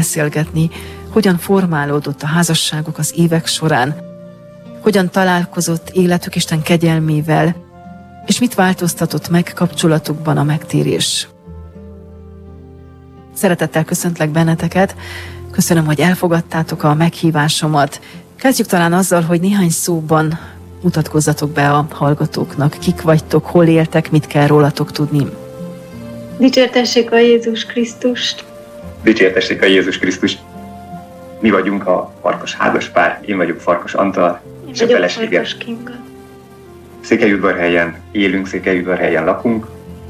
beszélgetni, hogyan formálódott a házasságuk az évek során, hogyan találkozott életük Isten kegyelmével, és mit változtatott meg kapcsolatukban a megtérés. Szeretettel köszöntlek benneteket, köszönöm, hogy elfogadtátok a meghívásomat. Kezdjük talán azzal, hogy néhány szóban mutatkozzatok be a hallgatóknak. Kik vagytok, hol éltek, mit kell rólatok tudni? Dicsértessék a Jézus Krisztust! Dicsértessék a Jézus Krisztust! Mi vagyunk a Farkas házaspár, én vagyok Farkas Antal, és a feleségem. Székelyudvarhelyen élünk, Székelyudvarhelyen lakunk.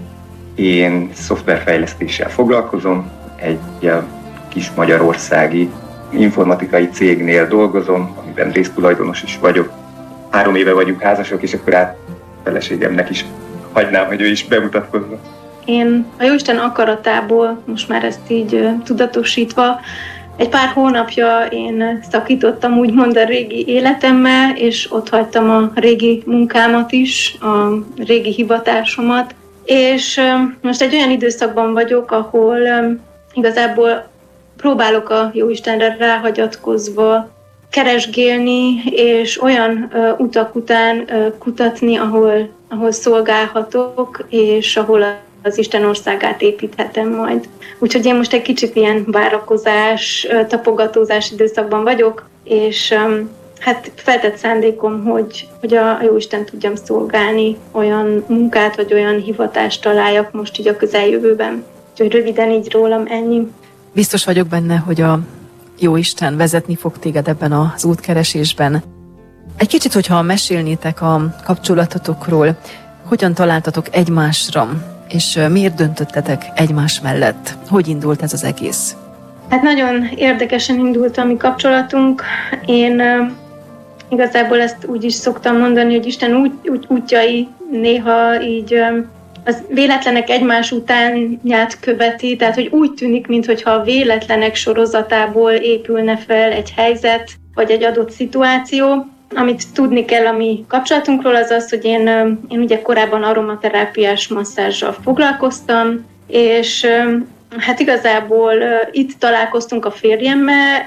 Én szoftverfejlesztéssel foglalkozom, egy kis magyarországi informatikai cégnél dolgozom, amiben résztulajdonos is vagyok. 3 éve vagyunk házasok, és akkor a feleségemnek is hagynám, hogy ő is bemutatkozna. Én a Jóisten akaratából, most már ezt így tudatosítva, egy pár hónapja én szakítottam úgymond a régi életemmel, és ott hagytam a régi munkámat is, a régi hivatásomat. És most egy olyan időszakban vagyok, ahol igazából próbálok a Jóistenre ráhagyatkozva keresgélni, és olyan utak után kutatni, ahol szolgálhatok, és ahol az Isten országát építhetem majd. Úgyhogy én most egy kicsit ilyen várakozás, tapogatózás időszakban vagyok, és hát feltett szándékom, hogy a Jóisten tudjam szolgálni, olyan munkát, vagy olyan hivatást találjak most így a közeljövőben. Úgyhogy röviden így rólam ennyi. Biztos vagyok benne, hogy a Jóisten vezetni fog téged ebben az útkeresésben. Egy kicsit, hogyha mesélnétek a kapcsolatotokról, hogyan találtatok egymásra, és miért döntöttetek egymás mellett? Hogy indult ez az egész? Hát nagyon érdekesen indult a mi kapcsolatunk. Én igazából ezt úgy is szoktam mondani, hogy Isten útjai néha így az véletlenek egymás utánját követi, tehát hogy úgy tűnik, mintha a véletlenek sorozatából épülne fel egy helyzet, vagy egy adott szituáció. Amit tudni kell a mi kapcsolatunkról, az az, hogy én ugye korábban aromaterápiás masszázsal foglalkoztam, és hát igazából itt találkoztunk a férjemmel,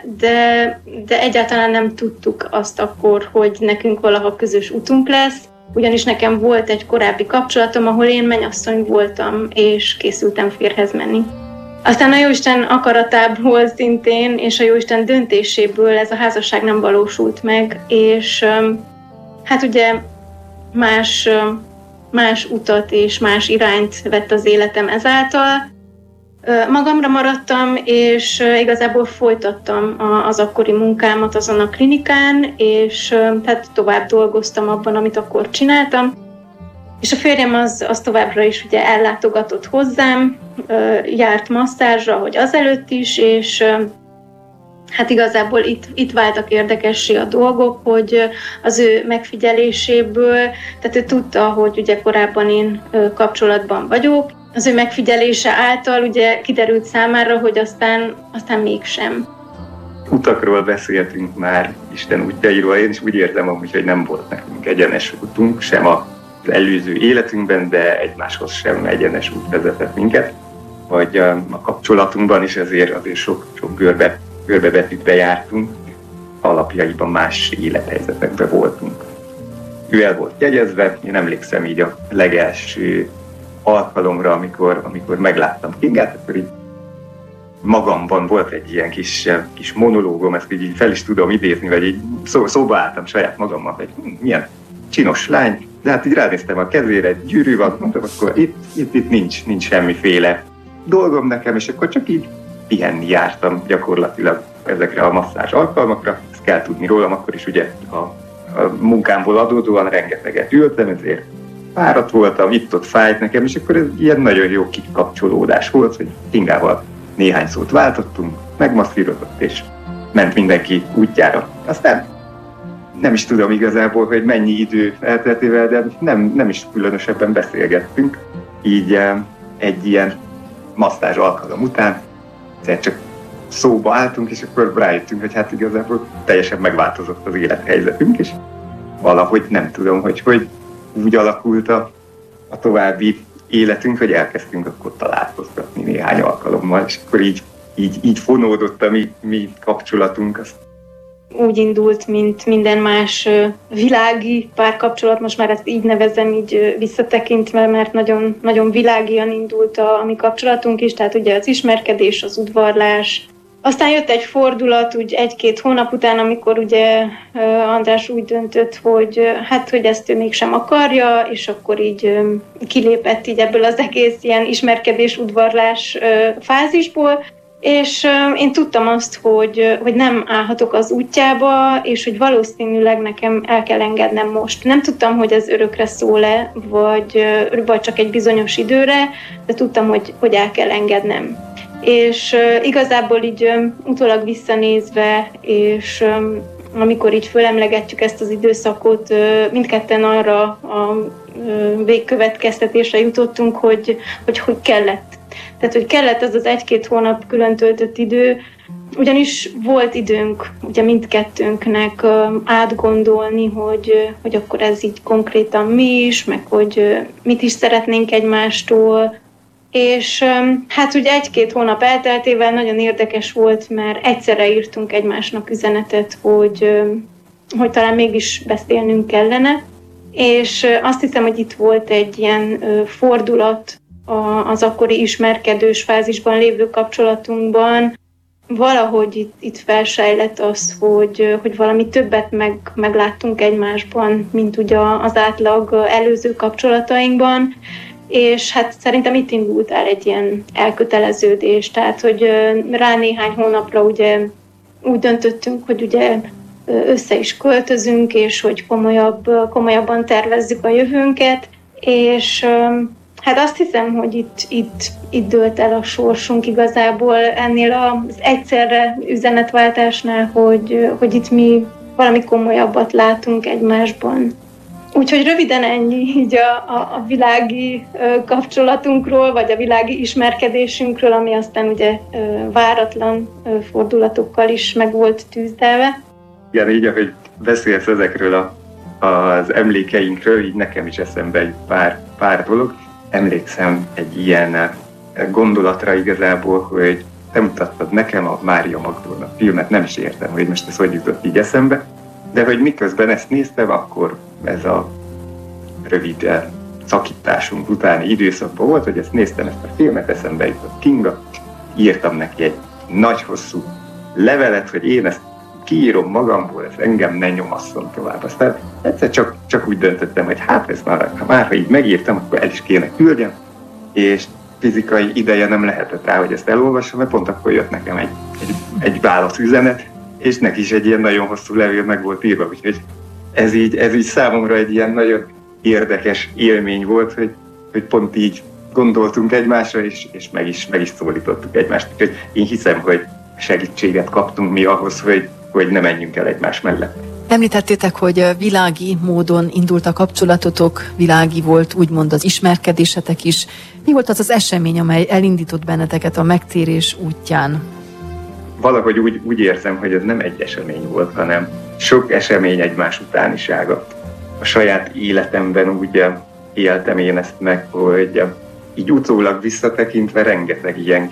de egyáltalán nem tudtuk azt akkor, hogy nekünk valaha közös utunk lesz, ugyanis nekem volt egy korábbi kapcsolatom, ahol én mennyasszony voltam, és készültem férjhez menni. Aztán a Jóisten akaratából szintén, és a Jóisten döntéséből ez a házasság nem valósult meg, és hát ugye más utat és más irányt vett az életem ezáltal. Magamra maradtam, és igazából folytattam az akkori munkámat azon a klinikán, és hát tovább dolgoztam abban, amit akkor csináltam. És a férjem az továbbra is ugye ellátogatott hozzám, járt masszázsra, hogy azelőtt is, és hát igazából itt váltak érdekessé a dolgok, hogy az ő megfigyeléséből, tehát ő tudta, hogy ugye korábban én kapcsolatban vagyok, az ő megfigyelése által ugye kiderült számára, hogy aztán mégsem. Utakról beszéltünk már, Isten útjairól, én is úgy érzem amúgy, hogy nem volt nekünk egyenes útunk, sem az előző életünkben, de egymáshoz sem egyenes út vezetett minket. Vagy a kapcsolatunkban is azért sok görbebetűtbe jártunk, alapjaiban más élethelyzetekben voltunk. Ő el volt jegyezve, én emlékszem így a legelső alkalomra, amikor megláttam Kingát, akkor így magamban volt egy ilyen kis monológom, ezt így fel is tudom idézni, vagy így szóba álltam saját magammal, hogy milyen csinos lány, de hát így ránéztem a kezére, egy gyűrű van, mondtam, akkor itt nincs semmiféle dolgom nekem, és akkor csak így pihenni jártam gyakorlatilag ezekre a masszázs alkalmakra. Ezt kell tudni rólam, akkor is ugye a munkámból adódóan rengeteget ültem, ezért fáradt voltam, itt-ott fájt nekem, és akkor ez ilyen nagyon jó kikapcsolódás volt, hogy Kingával néhány szót váltottunk, megmasszírozott, és ment mindenki útjára. Aztán nem is tudom igazából, hogy mennyi idő elteltével, de nem is különösebben beszélgettünk. Így egy ilyen masszázs alkalom után csak szóba álltunk, és akkor rájöttünk, hogy hát igazából teljesen megváltozott az élethelyzetünk, és valahogy nem tudom, hogy úgy alakult a további életünk, hogy elkezdtünk akkor találkozgatni néhány alkalommal, és akkor így így fonódott a mi kapcsolatunk. Úgy indult, mint minden más világi párkapcsolat, most már ezt így nevezem, így visszatekintve, mert nagyon, nagyon világian indult a mi kapcsolatunk is, tehát ugye az ismerkedés, az udvarlás. Aztán jött egy fordulat, úgy 1-2 hónap után, amikor ugye András úgy döntött, hogy ezt ő mégsem akarja, és akkor így kilépett így ebből az egész ilyen ismerkedés, udvarlás fázisból, és én tudtam azt, hogy nem állhatok az útjába, és hogy valószínűleg nekem el kell engednem most. Nem tudtam, hogy ez örökre szól-e, vagy csak egy bizonyos időre, de tudtam, hogy el kell engednem. És igazából így utólag visszanézve, és amikor így fölemlegetjük ezt az időszakot, mindketten arra a végkövetkeztetésre jutottunk, hogy kellett. Tehát, hogy kellett az 1-2 hónap külön töltött idő, ugyanis volt időnk ugye mindkettőnknek átgondolni, hogy akkor ez így konkrétan mi is, meg hogy mit is szeretnénk egymástól. És ugye 1-2 hónap elteltével nagyon érdekes volt, mert egyszerre írtunk egymásnak üzenetet, hogy talán mégis beszélnünk kellene. És azt hiszem, hogy itt volt egy ilyen fordulat az akkori ismerkedős fázisban lévő kapcsolatunkban. Valahogy itt felsejlett az, hogy valami többet megláttunk egymásban, mint ugye az átlag előző kapcsolatainkban. És hát szerintem itt indult el egy ilyen elköteleződés, tehát hogy rá néhány hónapra ugye úgy döntöttünk, hogy ugye össze is költözünk, és hogy komolyabban tervezzük a jövőnket, és hát azt hiszem, hogy itt dőlt el a sorsunk igazából ennél az egyszerre üzenetváltásnál, hogy itt mi valami komolyabbat látunk egymásban. Úgyhogy röviden ennyi így a világi kapcsolatunkról, vagy a világi ismerkedésünkről, ami aztán ugye váratlan fordulatokkal is meg volt tűzdelve. Igen, így ahogy beszélsz ezekről az emlékeinkről, így nekem is eszembe egy pár dolog. Emlékszem egy ilyen gondolatra igazából, hogy te mutattad nekem a Mária Magdolna filmet, nem is értem, hogy most ez hogy jutott így eszembe, de hogy miközben ezt néztem, akkor ez a rövid szakításunk utáni időszakban volt, hogy ezt néztem, ezt a filmet, eszembe jutott Kinga, írtam neki egy nagy hosszú levelet, hogy én ezt kiírom magamból, ez engem ne nyomasszon tovább. Aztán egyszer csak úgy döntöttem, hogy hát ez már ha így megírtam, akkor el is kéne küldjem, és fizikai ideje nem lehetett rá, hogy ezt elolvassam, mert pont akkor jött nekem egy válaszüzenet, és neki is egy ilyen nagyon hosszú levél meg volt írva, úgyhogy ez így számomra egy ilyen nagyon érdekes élmény volt, hogy pont így gondoltunk egymásra, és meg is szólítottuk egymást. Úgyhogy én hiszem, hogy segítséget kaptunk mi ahhoz, hogy ne menjünk el egymás mellett. Említettétek, hogy világi módon indult a kapcsolatotok, világi volt úgymond az ismerkedésetek is. Mi volt az esemény, amely elindított benneteket a megtérés útján? Valahogy úgy érzem, hogy ez nem egy esemény volt, hanem sok esemény egymás utánisága. A saját életemben úgy éltem én ezt meg, hogy így utólag visszatekintve rengeteg ilyen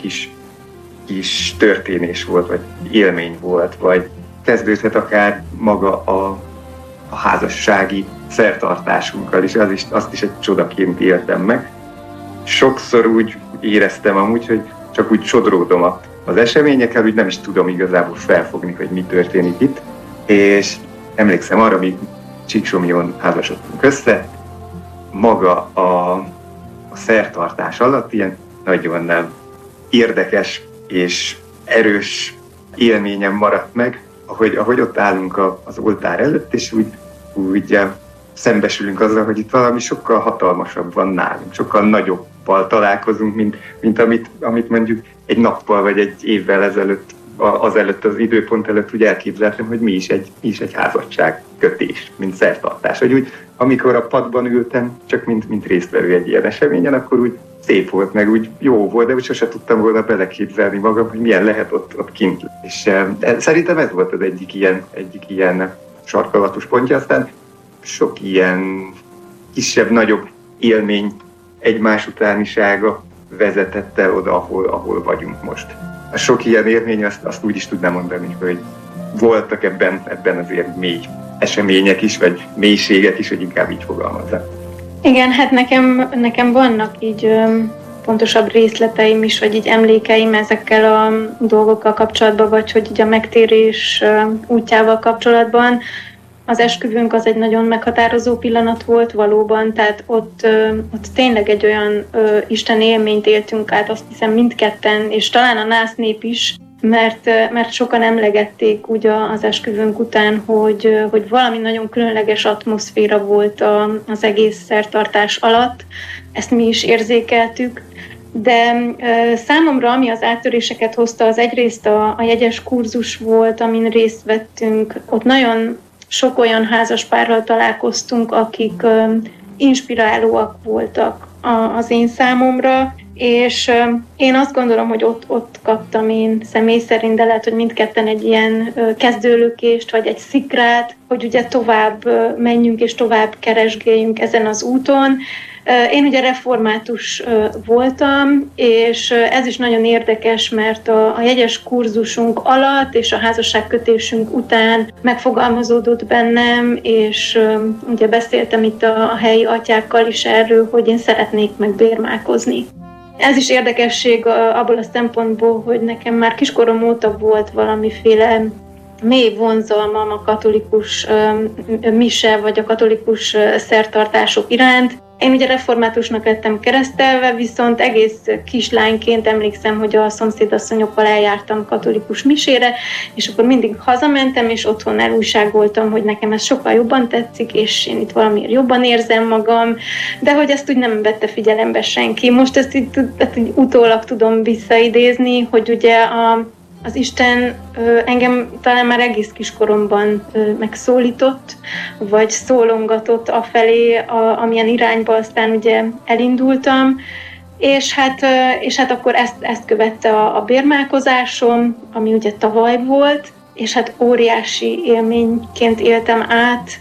kis történés volt, vagy élmény volt, vagy kezdődhet akár maga a házassági szertartásunkkal is, azt is egy csodaként éltem meg. Sokszor úgy éreztem amúgy, hogy csak úgy sodródom az eseményekkel, úgy nem is tudom igazából felfogni, hogy mi történik itt. És emlékszem arra, míg Csíksomlyón házasodtunk össze, maga a szertartás alatt ilyen nagyon érdekes és erős élményem maradt meg, ahogy ott állunk az oltár előtt, és úgy szembesülünk azzal, hogy itt valami sokkal hatalmasabb van nálunk, sokkal nagyobbal találkozunk, mint amit mondjuk egy nappal vagy egy évvel ezelőtt, az időpont előtt úgy elképzeltem, hogy mi is egy házasságkötés, mint szertartás. Hogy úgy, amikor a padban ültem, csak mint résztvevő egy ilyen eseményen, akkor úgy szép volt, meg úgy jó volt, de úgy sose tudtam volna beleképzelni magam, hogy milyen lehet ott kint. És szerintem ez volt az egyik ilyen sarkalatos pontja, aztán sok ilyen kisebb-nagyobb élmény egymás utánisága vezetett el oda, ahol vagyunk most. a sok ilyen élmény, azt úgy is tudnám mondani, hogy voltak ebben azért mély események is, vagy mélységek is, hogy inkább így fogalmazzak. Igen, hát nekem vannak így pontosabb részleteim is, vagy így emlékeim ezekkel a dolgokkal kapcsolatban, vagy hogy így a megtérés útjával kapcsolatban. Az esküvőnk az egy nagyon meghatározó pillanat volt valóban, tehát ott tényleg egy olyan Isten élményt éltünk át, azt hiszem mindketten, és talán a nász nép is, mert sokan emlegették úgy az esküvőnk után, hogy valami nagyon különleges atmoszféra volt az egész szertartás alatt, ezt mi is érzékeltük, de számomra, ami az áttöréseket hozta, az egyrészt a jegyes kurzus volt, amin részt vettünk, ott nagyon sok olyan házaspárral találkoztunk, akik inspirálóak voltak az én számomra, és én azt gondolom, hogy ott kaptam én személy szerint, de lehet, hogy mindketten egy ilyen kezdőlökést, vagy egy szikrát, hogy ugye tovább menjünk és tovább keresgéljünk ezen az úton. Én ugye református voltam, és ez is nagyon érdekes, mert a jegyes kurzusunk alatt és a házasságkötésünk után megfogalmazódott bennem, és ugye beszéltem itt a helyi atyákkal is erről, hogy én szeretnék megbérmálkozni. Ez is érdekesség abból a szempontból, hogy nekem már kiskorom óta volt valamiféle mély vonzalmam a katolikus mise vagy a katolikus szertartások iránt. Én ugye reformátusnak lettem keresztelve, viszont egész kislányként emlékszem, hogy a szomszédasszonyokkal eljártam katolikus misére, és akkor mindig hazamentem, és otthon elújságoltam, hogy nekem ez sokkal jobban tetszik, és én itt valamiért jobban érzem magam, de hogy ezt úgy nem vette figyelembe senki. Most ezt így utólag tudom visszaidézni, hogy ugye az Isten engem talán már egész kiskoromban megszólított, vagy szólongatott afelé, amilyen irányba aztán ugye elindultam, és hát akkor ezt követte a bérmálkozásom, ami ugye tavaly volt, és hát óriási élményként éltem át,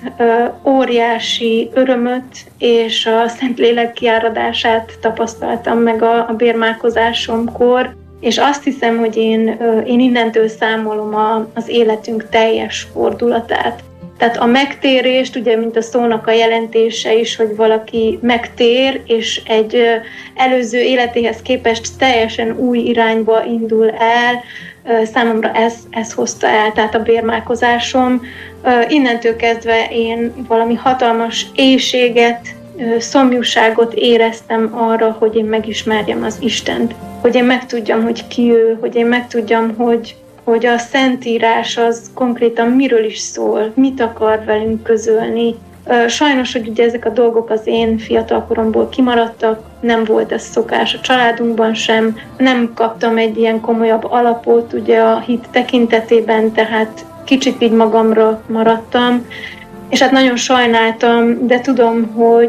óriási örömöt, és a Szentlélek kiáradását tapasztaltam meg a bérmálkozásomkor, és azt hiszem, hogy én innentől számolom az életünk teljes fordulatát. Tehát a megtérést, ugye, mint a szónak a jelentése is, hogy valaki megtér, és egy előző életéhez képest teljesen új irányba indul el, számomra ez hozta el, tehát a bérmálkozásom. Innentől kezdve én valami hatalmas éhséget, szomjúságot éreztem arra, hogy én megismerjem az Istent, hogy én megtudjam, hogy ki ő, hogy én megtudjam, hogy a Szentírás az konkrétan miről is szól, mit akar velünk közölni. Sajnos, hogy ugye ezek a dolgok az én fiatalkoromból kimaradtak, nem volt ez szokás a családunkban sem, nem kaptam egy ilyen komolyabb alapot ugye a hit tekintetében, tehát kicsit így magamra maradtam, és hát nagyon sajnáltam, de tudom,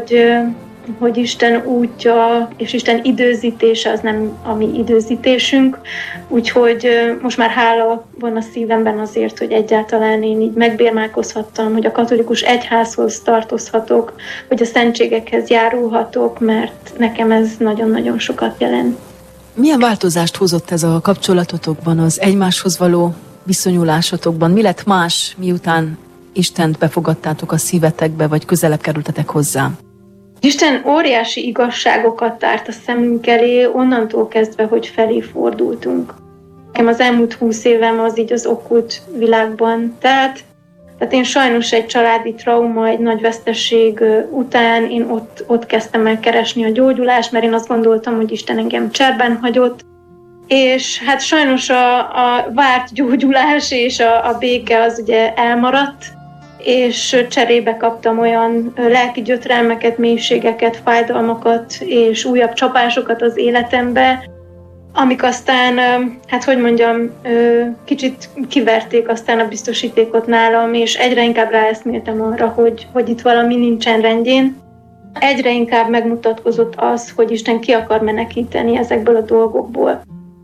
hogy Isten útja és Isten időzítése az nem a mi időzítésünk, úgyhogy most már hála van a szívemben azért, hogy egyáltalán én így megbérmálkozhattam, hogy a katolikus egyházhoz tartozhatok, hogy a szentségekhez járulhatok, mert nekem ez nagyon-nagyon sokat jelent. Milyen változást hozott ez a kapcsolatotokban, az egymáshoz való viszonyulásotokban? Mi lett más, miután Istent befogadtátok a szívetekbe, vagy közelebb kerültetek hozzá? Isten óriási igazságokat tárt a szemünk elé, onnantól kezdve, hogy felé fordultunk. Nekem az elmúlt 20 évem az így az okkult világban telt. Tehát én sajnos egy családi trauma, egy nagy veszteség után én ott kezdtem el keresni a gyógyulást, mert én azt gondoltam, hogy Isten engem cserben hagyott. És hát sajnos a várt gyógyulás és a béke az ugye elmaradt, és cserébe kaptam olyan lelki gyötrelmeket, mélységeket, fájdalmakat és újabb csapásokat az életembe, amik aztán, hát hogy mondjam, kicsit kiverték aztán a biztosítékot nálam, és egyre inkább ráeszméltem arra, hogy itt valami nincsen rendjén. Egyre inkább megmutatkozott az, hogy Isten ki akar menekíteni ezekből a dolgokból.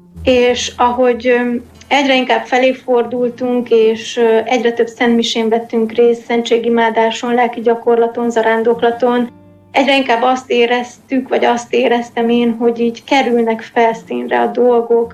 És ahogy egyre inkább felé fordultunk, és egyre több szentmisén vettünk részt, szentségimádáson, lelki gyakorlaton, zarándoklaton, egyre inkább azt éreztük, vagy azt éreztem én, hogy így kerülnek felszínre a dolgok,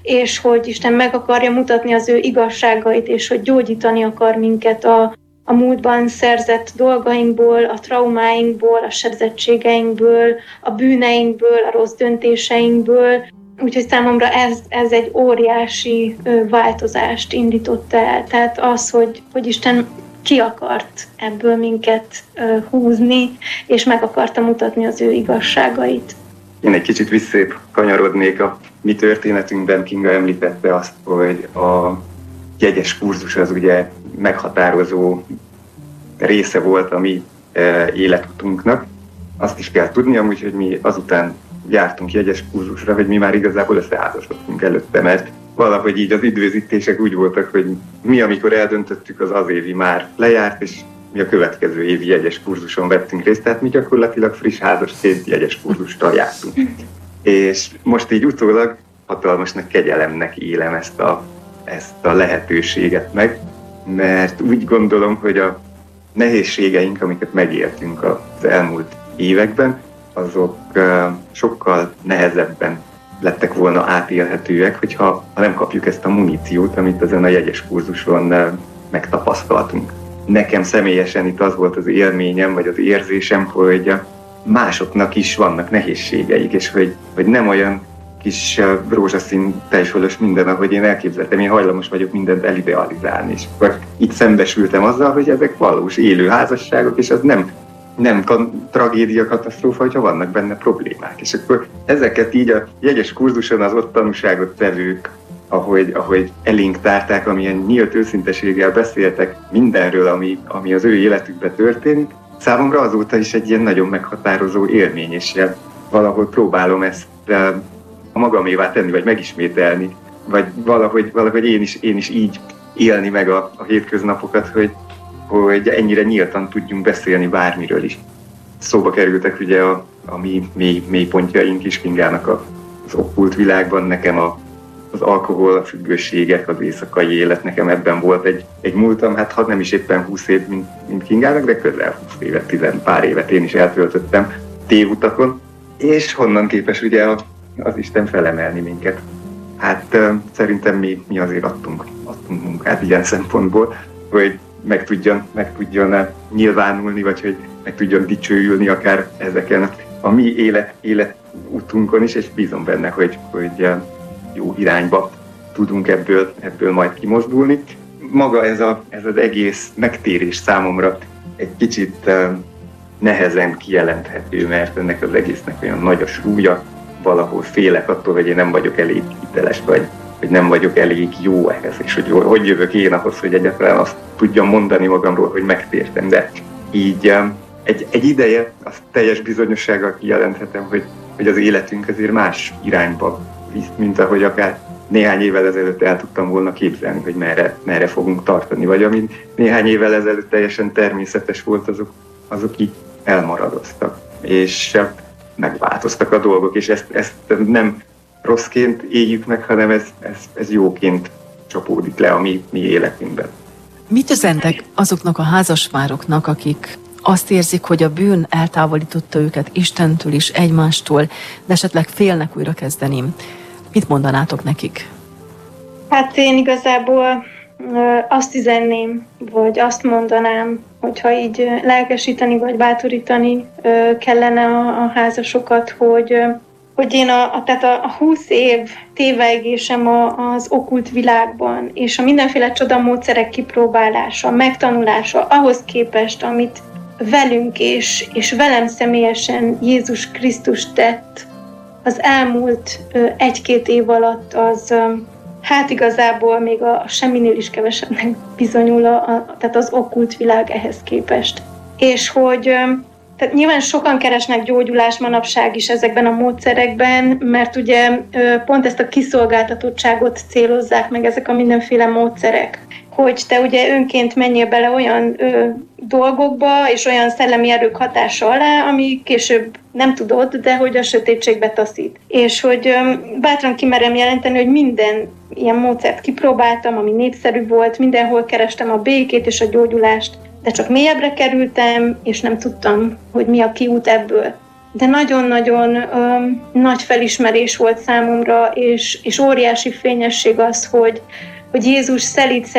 és hogy Isten meg akarja mutatni az ő igazságait, és hogy gyógyítani akar minket a múltban szerzett dolgainkból, a traumáinkból, a sebzettségeinkből, a bűneinkből, a rossz döntéseinkből. Úgyhogy számomra ez egy óriási változást indított el. Tehát az, hogy Isten ki akart ebből minket húzni, és meg akarta mutatni az ő igazságait. Én egy kicsit visszébb kanyarodnék a mi történetünkben. Kinga említette azt, hogy a jegyes kurzus az ugye meghatározó része volt a mi életutunknak. Azt is kell tudni amúgy, hogy mi azután jártunk jegyes kurzusra, hogy mi már igazából összeházasodtunk előtte, mert valahogy így az időzítések úgy voltak, hogy mi, amikor eldöntöttük, az évi már lejárt, és mi a következő évi jegyes kurzuson vettünk részt, tehát mi gyakorlatilag friss házasként jegyes kurzustal jártunk. És most így utólag hatalmasnak kegyelemnek élem ezt a lehetőséget meg, mert úgy gondolom, hogy a nehézségeink, amiket megéltünk az elmúlt években, azok sokkal nehezebben lettek volna átélhetőek, hogyha nem kapjuk ezt a muníciót, amit ezen a jegyes kurzuson megtapasztaltunk. Nekem személyesen itt az volt az élményem, vagy az érzésem, hogy másoknak is vannak nehézségeik, és hogy nem olyan kis rózsaszín tejfölös minden, ahogy én elképzeltem, én hajlamos vagyok mindent elidealizálni, és akkor itt szembesültem azzal, hogy ezek valós élő házasságok, és az nem tragédia, katasztrófa, hogyha vannak benne problémák. És akkor ezeket így a jegyes kurzuson az ott tanúságot tevők, ahogy elénk tárták, amilyen nyílt őszinteséggel beszéltek mindenről, ami az ő életükben történik, számomra azóta is egy ilyen nagyon meghatározó élmény, és valahol próbálom ezt a magamévá tenni, vagy megismételni, vagy valahogy én is így élni meg a hétköznapokat, hogy ennyire nyíltan tudjunk beszélni bármiről is. Szóba kerültek ugye a mi mélypontjaink is Kingának az okkult világban, nekem az alkohol, a függőségek, az éjszakai élet, nekem ebben volt egy múltam, hát ha nem is éppen 20 év, mint Kingának, de közel 20 évet, 10 pár évet én is eltöltöttem tévutakon, és honnan képes ugye az Isten felemelni minket. Hát szerintem mi azért adtunk munkát ilyen szempontból, hogy meg tudjon nyilvánulni, vagy hogy meg tudjon dicsőülni akár ezeken a mi életútunkon is, és bízom benne, hogy jó irányba tudunk ebből majd kimozdulni. Maga ez az egész megtérés számomra egy kicsit nehezen kijelenthető, mert ennek az egésznek olyan nagy a súlya, valahol félek attól, hogy én nem vagyok elég hiteles, vagy hogy nem vagyok elég jó ehhez, és hogy jövök én ahhoz, hogy egyáltalán azt tudjam mondani magamról, hogy megtértem. De így egy ideje, azt teljes bizonyossággal kijelenthetem, hogy az életünk azért más irányba visz, mint ahogy akár néhány évvel ezelőtt el tudtam volna képzelni, hogy merre fogunk tartani, vagy ami néhány évvel ezelőtt teljesen természetes volt, azok így elmaradoztak, és megváltoztak a dolgok, és ezt nem rosszként éljük meg, hanem ez jóként csapódik le a mi életünkben. Mit üzentek azoknak a házaspároknak, akik azt érzik, hogy a bűn eltávolította őket Istentől is, egymástól, de esetleg félnek újra kezdeni? Mit mondanátok nekik? Hát én igazából azt üzenném, vagy azt mondanám, hogyha így lelkesíteni vagy bátorítani kellene a házasokat, hogy én tehát a 20 év tévegésem az okkult világban, és a mindenféle csodamódszerek kipróbálása, megtanulása ahhoz képest, amit velünk és velem személyesen Jézus Krisztus tett az elmúlt 1-2 év alatt, az hát igazából még a semminél is kevesebbnek bizonyul tehát az okkult világ ehhez képest. És hogy tehát nyilván sokan keresnek gyógyulást manapság is ezekben a módszerekben, mert ugye pont ezt a kiszolgáltatottságot célozzák meg ezek a mindenféle módszerek. Hogy te ugye önként menjél bele olyan dolgokba, és olyan szellemi erők hatása alá, ami később nem tudod, de hogy a sötétségbe taszít. És hogy bátran kimerem jelenteni, hogy minden ilyen módszert kipróbáltam, ami népszerű volt, mindenhol kerestem a békét és a gyógyulást, de csak mélyebbre kerültem, és nem tudtam, hogy mi a kiút ebből. de nagyon-nagyon nagy felismerés volt számomra, és óriási fényesség az, hogy Jézus szelíd